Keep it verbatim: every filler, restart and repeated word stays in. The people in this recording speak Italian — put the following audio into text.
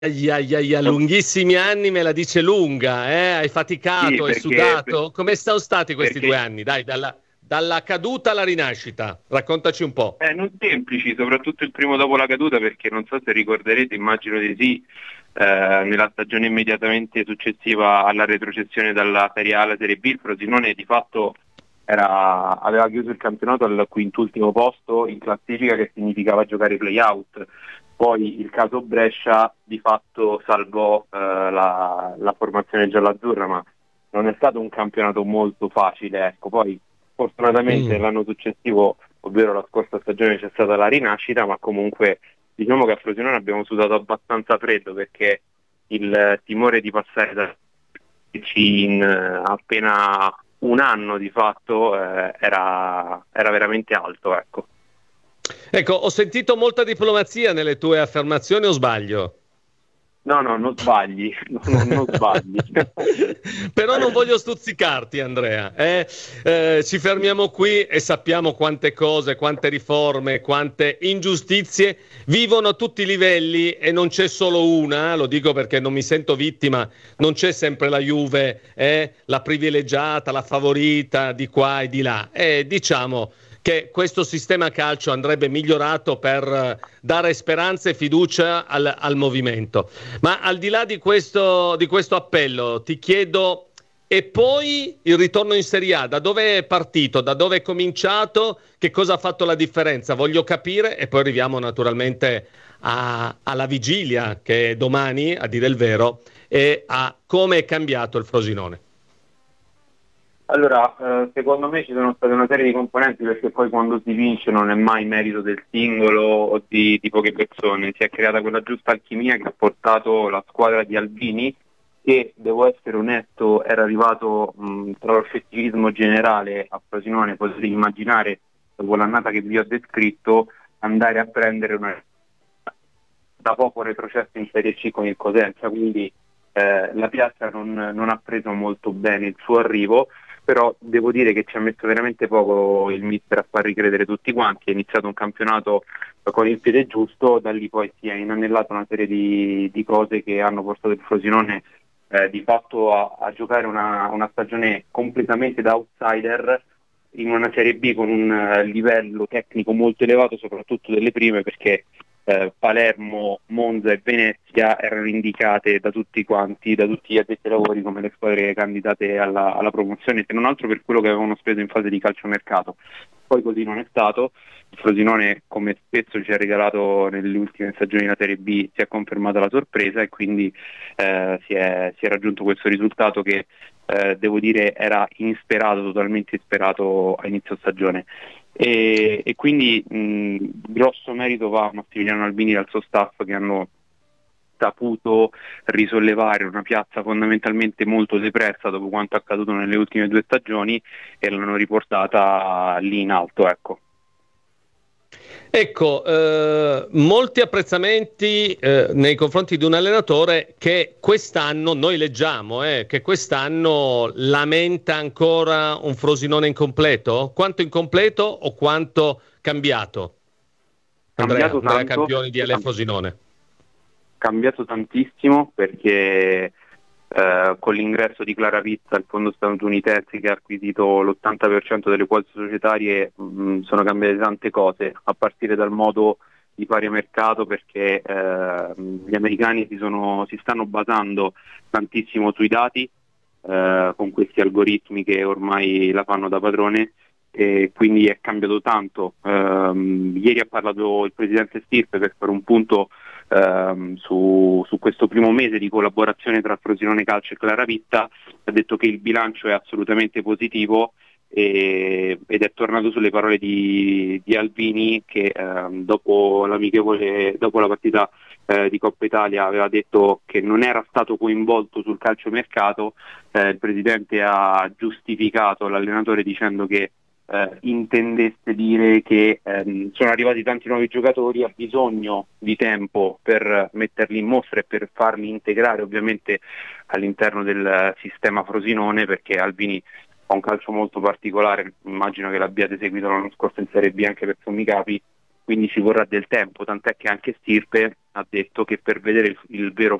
Ai, ai, ai, ai, lunghissimi anni, me la dice lunga, eh? Hai faticato, Sì, hai perché, sudato? Come sono stati questi due perché anni? Dai, dalla, dalla caduta alla rinascita, raccontaci un po'. eh, non semplici, soprattutto il primo dopo la caduta, perché non so se ricorderete, immagino di sì, eh, nella stagione immediatamente successiva alla retrocessione dalla Serie A alla Serie B, il Frosinone di fatto era- aveva chiuso il campionato al quintultimo posto in classifica, che significava giocare i play-out. Poi il caso Brescia di fatto salvò eh, la, la formazione gialloazzurra, ma non è stato un campionato molto facile. Ecco. Poi fortunatamente Mm. l'anno successivo, ovvero la scorsa stagione, c'è stata la rinascita, ma comunque diciamo che a Frosinone abbiamo sudato abbastanza freddo, perché il timore di passare da in eh, appena un anno di fatto eh, era, era veramente alto, ecco. Ecco, ho sentito molta diplomazia nelle tue affermazioni, o sbaglio? No, no, non sbagli, no, no, non sbagli. Però non voglio stuzzicarti, Andrea. eh. Eh, ci fermiamo qui e sappiamo quante cose, quante riforme, quante ingiustizie vivono a tutti i livelli, e non c'è solo una. Lo dico perché non mi sento vittima. Non c'è sempre la Juve, eh, la privilegiata, la favorita di qua e di là. E diciamo che questo sistema calcio andrebbe migliorato per eh, dare speranza e fiducia al, al movimento. Ma al di là di questo, di questo appello, ti chiedo, e poi il ritorno in Serie A, da dove è partito, da dove è cominciato, che cosa ha fatto la differenza? Voglio capire, e poi arriviamo naturalmente a- alla vigilia, che è domani, a dire il vero, e a come è cambiato il Frosinone. Allora, eh, secondo me ci sono state una serie di componenti, perché poi quando si vince non è mai merito del singolo o di, di poche persone. Si è creata quella giusta alchimia che ha portato la squadra di Albini, che, devo essere onesto, era arrivato mh, tra lo scetticismo generale a Frosinone. Potete immaginare, dopo l'annata che vi ho descritto, andare a prendere una da poco retrocesso in Serie C con il Cosenza, quindi eh, la piazza non, non ha preso molto bene il suo arrivo, però devo dire che ci ha messo veramente poco il mister a far ricredere tutti quanti. È iniziato un campionato con il piede giusto, da lì poi si è inanellata una serie di, di cose che hanno portato il Frosinone eh, di fatto a, a giocare una, una stagione completamente da outsider in una Serie B con un eh, livello tecnico molto elevato, soprattutto delle prime, perché eh, Palermo, Monza e Venezia erano indicate da tutti quanti, da tutti gli addetti ai lavori, come le squadre candidate alla, alla promozione, se non altro per quello che avevano speso in fase di calciomercato. Poi così non è stato. Il Frosinone, come spesso ci ha regalato nelle ultime stagioni della Serie B, si è confermata la sorpresa, e quindi eh, si, è, si è raggiunto questo risultato che eh, devo dire era insperato, totalmente insperato a inizio stagione. E, e quindi mh, grosso merito va a Massimiliano Albini e al suo staff, che hanno saputo risollevare una piazza fondamentalmente molto depressa dopo quanto accaduto nelle ultime due stagioni, e l'hanno riportata lì in alto, ecco. Ecco, eh, molti apprezzamenti eh, nei confronti di un allenatore che quest'anno, noi leggiamo, eh, che quest'anno lamenta ancora un Frosinone incompleto. Quanto incompleto o quanto cambiato? Andrea, Cambiato Andrea tanto, Campioni di Ale Frosinone. cambiato tantissimo, perché eh, con l'ingresso di Clara Pizza, il fondo statunitense che ha acquisito l'ottanta per cento delle quote societarie, mh, sono cambiate tante cose, a partire dal modo di fare mercato, perché eh, gli americani si, sono, si stanno basando tantissimo sui dati, eh, con questi algoritmi che ormai la fanno da padrone, e quindi è cambiato tanto. Um, ieri ha parlato il presidente Stirpe per fare un punto um, su, su questo primo mese di collaborazione tra Frosinone Calcio e Clara Pizza. Ha detto che il bilancio è assolutamente positivo, e, ed è tornato sulle parole di, di Albini, che um, dopo l'amichevole, dopo la partita eh, di Coppa Italia, aveva detto che non era stato coinvolto sul calciomercato. Eh, il presidente ha giustificato l'allenatore dicendo che eh, intendesse dire che ehm, sono arrivati tanti nuovi giocatori, ha bisogno di tempo per metterli in mostra e per farli integrare ovviamente all'interno del sistema Frosinone, perché Albini fa un calcio molto particolare. Immagino che l'abbiate seguito l'anno scorso in Serie B anche per sommi capi, quindi ci vorrà del tempo, tant'è che anche Stirpe ha detto che per vedere il, il vero